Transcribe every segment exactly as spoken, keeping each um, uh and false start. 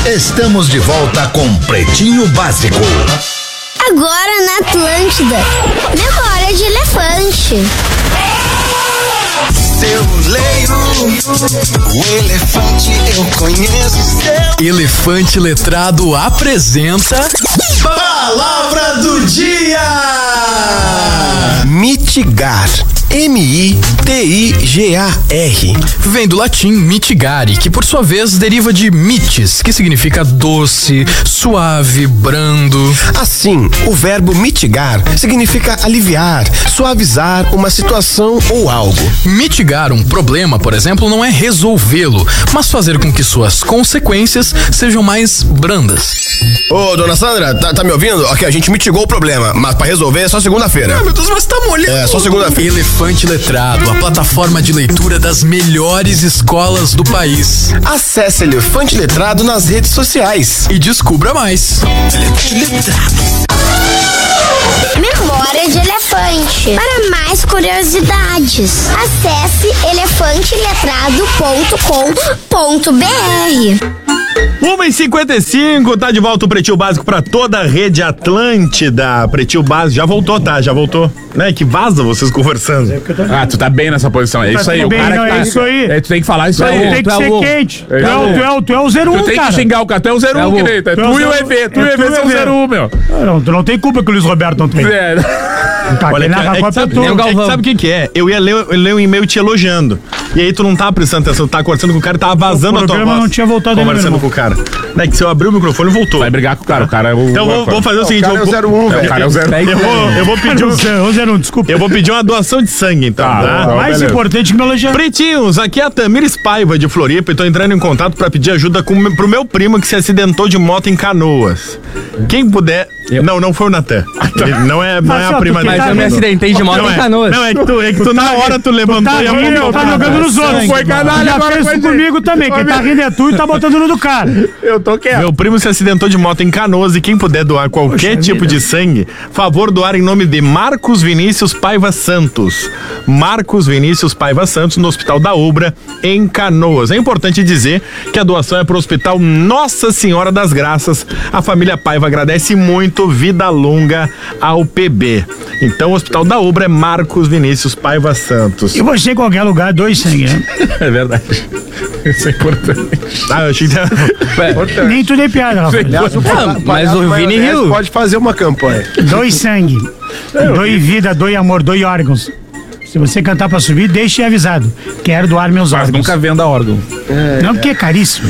Estamos de volta com Pretinho Básico. Agora na Atlântida, Memória de Elefante. Eu leio o elefante, eu conheço seu. Elefante Letrado apresenta Palavra do Dia. Mitigar. M I T I G A R. Vem do latim mitigare, que por sua vez deriva de mitis, que significa doce, suave, brando. Assim, o verbo mitigar significa aliviar, suavizar uma situação ou algo. Mitigar um problema, por exemplo, não é resolvê-lo, mas fazer com que suas consequências sejam mais brandas. Ô, dona Sandra, tá, tá me ouvindo? Ok, a gente mitigou o problema, mas pra resolver é só segunda-feira. Ah, meu Deus, mas tá molhando. É, só segunda-feira. Elefante Letrado, a plataforma de leitura das melhores escolas do país. Acesse Elefante Letrado nas redes sociais e descubra mais. Memória de Elefante. Para mais curiosidades, acesse elefante letrado ponto com ponto b r. uma e cinquenta e cinco, tá de volta o Pretinho Básico pra toda a rede Atlântida. Pretinho Básico, já voltou, tá? Já voltou. Né? Que vaza vocês conversando. Ah, tu tá bem nessa posição, é tá isso aí. O bem, cara não, que tá, é isso aí. É, tu tem que falar isso tu aí. Tem que ser o, quente. É, tu, é, o- tu, é, o- tu é o zero um, Tu tem cara. que xingar o cara, tu é o zero um, que nem tá. Tu é Tu o e o zero- E V, tu e o é E V tu e são o E V. zero um, meu. Ah, Não, tu não tem culpa que o Luiz Roberto não tem. É. Tá, Olha, quem que, narra é a que Copa sabe, é tu. é que sabe o que que é? Eu ia ler, eu ler um e-mail te elogiando. E aí tu não tá prestando atenção, tu tá conversando com o cara e tava vazando a tua programa voz. não tinha voltado ainda, Conversando meu com o cara. Né, que se eu abrir o microfone, voltou. Vai brigar com o cara, o cara é o... Então vou, vou fazer o seguinte, cara eu é o vou- zero um, eu- velho. O cara é o zero um. Eu vou, eu vou pedir um, Ô, zero um, desculpa. eu vou pedir uma doação de sangue, então, Tá, tá? tá. Mais beleza. importante que me elogiar. Pretinhos, aqui é a Tamires Paiva de Floripa e tô entrando em contato pra pedir ajuda com, pro meu primo que se acidentou de moto em Canoas. Quem puder... Não, não foi o Natan. Ele não é, não é Mas, a ó, prima tu dele. tá Eu me rindo. acidentei de moto Não em é, Canoas. não, é que tu, é que tu na hora tu levantou Tá e a rindo, mão tá jogando nos outros. Foi canalha Já agora fez com a isso gente. comigo também. Quem tá rindo é tu e tá botando no do cara. Eu tô quieto. Meu primo se acidentou de moto em Canoas e quem puder doar qualquer Poxa tipo vida. de sangue, favor doar em nome de Marcos Vinícius Paiva Santos. Marcos Vinícius Paiva Santos, no Hospital da Ubra, em Canoas. É importante dizer que a doação é para o Hospital Nossa Senhora das Graças. A família Paiva agradece muito, vida longa ao P B. Então, o Hospital da Ubra é Marcos Vinícius Paiva Santos. E você em qualquer lugar, dois sangue, né? É verdade. Isso é importante. Ah, eu achei que... Nem tudo é piada, Rafael. Não, mas o Vini riu. Pode fazer uma campanha. Dois sangue. Doe vida, doe amor, doe órgãos. Se você cantar pra subir, deixe avisado. Quero doar meus Mas órgãos. nunca venda órgão. Não, porque é caríssimo.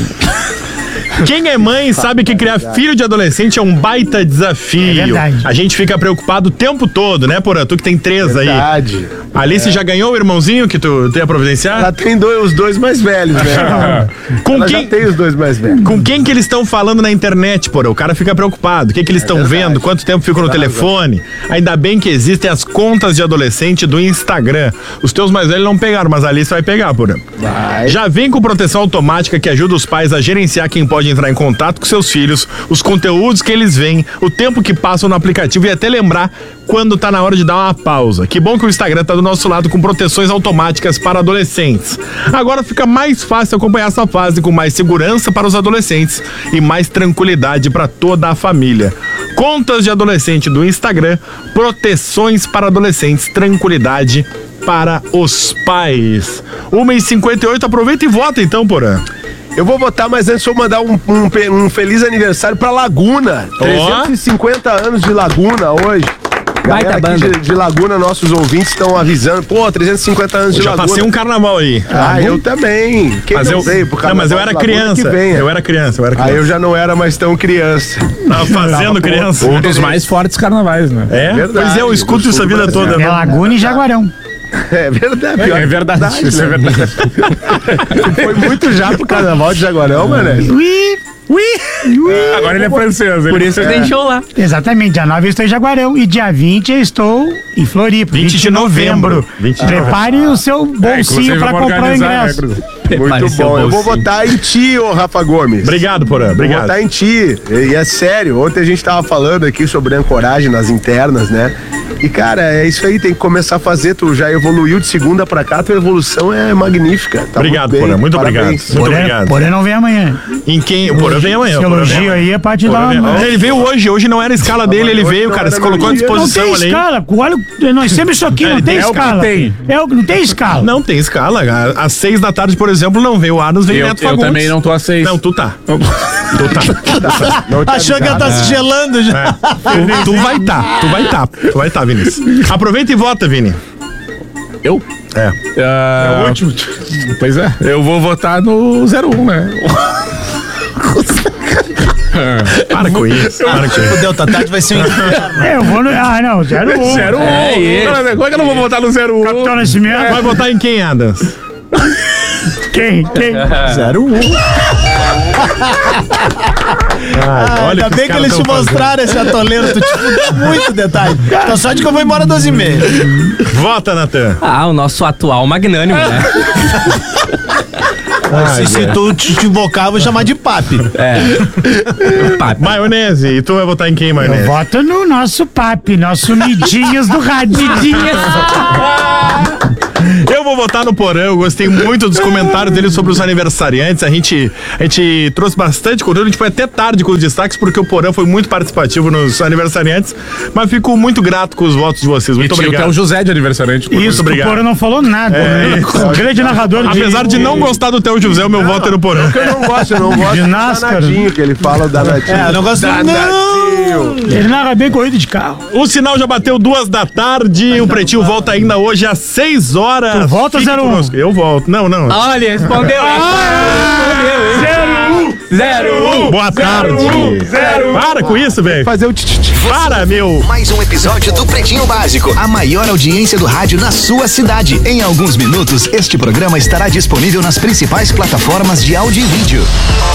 Quem é mãe sabe que criar filho de adolescente é um baita desafio. É verdade. A gente fica preocupado o tempo todo, né, Porã? Tu que tem três aí. Verdade. Alice já ganhou o irmãozinho que tu tem a providenciar? Ela tem dois, os dois mais velhos, né? Com Ela quem- já tem os dois mais velhos. Com quem que eles estão falando na internet, Porã? O cara fica preocupado. O que que eles estão vendo? Quanto tempo ficam no telefone? Ainda bem que existem as contas de adolescente do Instagram. Os teus mais velhos não pegaram, mas a Alice vai pegar, Porã. Vai. Já vem com proteção automática que ajuda os pais a gerenciar quem pode entrar em contato com seus filhos, os conteúdos que eles veem, o tempo que passam no aplicativo e até lembrar quando tá na hora de dar uma pausa. Que bom que o Instagram tá do nosso lado com proteções automáticas para adolescentes. Agora fica mais fácil acompanhar essa fase com mais segurança para os adolescentes e mais tranquilidade para toda a família. Contas de adolescente do Instagram, proteções para adolescentes, tranquilidade para os pais. uma e cinquenta e oito, aproveita e vota então, Porã. Eu vou votar, mas antes vou mandar um, um, pe- um feliz aniversário pra Laguna. trezentos e cinquenta anos de Laguna hoje. Galera Baita aqui banda. de, de Laguna, nossos ouvintes estão avisando. Pô, trezentos e cinquenta anos Eu de já Laguna. passei um carnaval aí. Ah, eu também. Quem Mas não eu, veio pro não, mas eu era carnaval de Laguna criança. que venha. Eu era criança, eu era Aí criança. eu já não era mais tão criança. Tava fazendo criança. Um dos mais fortes carnavais, né? É? Verdade, Pois é, eu escuto do isso a sul do vida Brasil. toda. É né? Laguna e Jaguarão. É verdade. pior É que verdade, isso é né? verdade. Foi muito já pro carnaval de Jaguarão, mané. Ui, ui, ui. Agora ele é francês. Por isso tem show lá. Exatamente, dia nove eu estou em Jaguarão e dia vinte eu estou em Floripa. vinte de novembro. vinte de Prepare o seu bolsinho pra comprar o ingresso. Muito Pareceu bom. Eu vou bolsinho. votar em ti, ô Rafa Gomes. Obrigado, Porã. Vou Obrigado. votar em ti. E é sério, ontem a gente tava falando aqui sobre ancoragem nas internas, né? E, cara, é isso aí, tem que começar a fazer. Tu já evoluiu de segunda pra cá, tua evolução é magnífica. Tá Obrigado, muito bem. Porã. Muito Parabéns. obrigado. Muito Porém, obrigado. porém não vem amanhã. Em quem. O Porã vem amanhã. Esse elogio aí é pra te dar uma... Ele veio hoje, hoje não era a escala dele, ele veio, cara, se colocou à disposição Não tem ali. escala, olha, nós temos isso aqui, não tem é o que escala. tem. É o que não tem escala. Não tem escala. Às seis da tarde, por exemplo, não veio o Adams, veio Eu, Neto eu Fagundes. também não tô a seis. Não, tu tá. Tu tá. Não te Achou que ela avisaram. tá se gelando já. Tu, tu vai tá. Tu vai tá. Tu vai tá, Vinícius. Aproveita e vota, Vini. Eu? É. É o último. Pois é. Eu vou votar no zero um, né? Para com isso. Para com isso. Fudeu, tá tarde, vai ser um inferno. É, eu vou no... Ah, não, zero um. zero um. É isso. Como é que eu não vou votar no zero um? Capitão Nascimento. Vai votar em quem, Adams? Quem? Quem? zero um. Ah, Ainda bem que eles te mostraram esse atoleiro, tu te fudeu muito detalhe. Então só de que eu vou embora doze e meia. Vota, Natan. Ah, o nosso atual magnânimo, né? se, se tu te, te invocar, eu vou chamar de papi. É. Papi. Maionese. E tu vai votar em quem, Eu Maionese? voto no nosso papi, nosso Midinhas do rádio. Eu vou votar no Porã, eu gostei muito dos comentários dele sobre os aniversariantes. A gente, a gente trouxe bastante conteúdo, a gente foi até tarde com os destaques, porque o Porã foi muito participativo nos aniversariantes, mas fico muito grato com os votos de vocês. Muito E tinha obrigado. até o José de aniversariante. Isso, obrigado. o Porã não falou nada. né? O grande narrador de... Apesar de não gostar do Theo José, o meu voto é no Porã. Eu não gosto, eu não gosto De do NASCAR. danadinho que ele fala, o danadinho. É, eu não gosto do... Danadinho. Ele narra bem corrida de carro. O sinal já bateu duas da tarde, o Pretinho volta ainda hoje às seis horas. Tu volta, Fique zero um? conosco. Eu volto. Não, não. Olha, respondeu. Respondeu, hein? Zero um. Boa tarde. Para com isso, velho. Fazer o tititi. Para, meu. Mais um episódio do Pretinho Básico, a maior audiência do rádio na sua cidade. Em alguns minutos, este programa estará disponível nas principais plataformas de áudio e vídeo.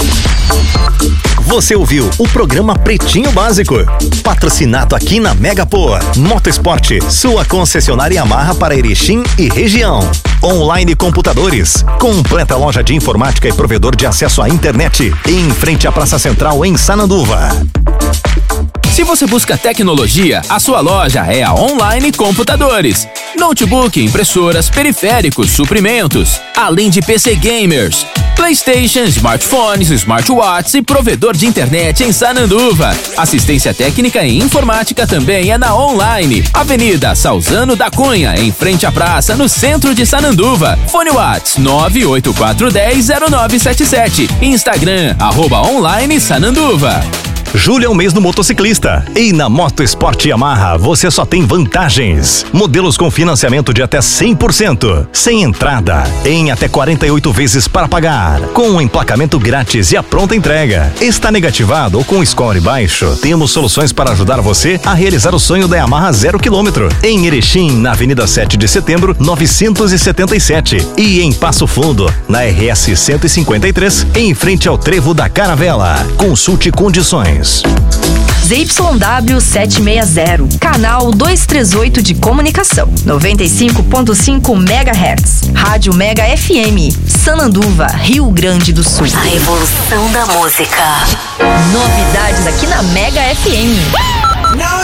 Você ouviu o programa Pretinho Básico, patrocinado aqui na Megapoa. Motoesporte, sua concessionária Yamaha para Erechim e região. Online Computadores, completa loja de informática e provedor de acesso à internet. Em frente à Praça Central, em Sananduva. Se você busca tecnologia, a sua loja é a Online Computadores. Notebook, impressoras, periféricos, suprimentos, além de P C gamers, PlayStation, smartphones, smartwatches e provedor de internet em Sananduva. Assistência técnica e informática também é na Online. Avenida Salzano da Cunha, em frente à praça, no centro de Sananduva. Fone Whats nove oito quatro um zero zero nove sete sete. Instagram, arroba Online Sananduva. Julho é o mês do motociclista e na Motosport Yamaha você só tem vantagens. Modelos com financiamento de até cem por cento, sem entrada, em até quarenta e oito vezes para pagar, com um emplacamento grátis e a pronta entrega. Está negativado ou com score baixo? Temos soluções para ajudar você a realizar o sonho da Yamaha zero quilômetro. Em Erechim, na Avenida sete de Setembro, novecentos e setenta e sete. E em Passo Fundo, na R S cento e cinquenta e três, em frente ao Trevo da Caravela. Consulte condições. Z Y W setecentos e sessenta, canal duzentos e trinta e oito de comunicação, noventa e cinco ponto cinco megahertz, Rádio Mega F M, Sananduva, Rio Grande do Sul. A revolução da música. Novidades aqui na Mega F M. Não!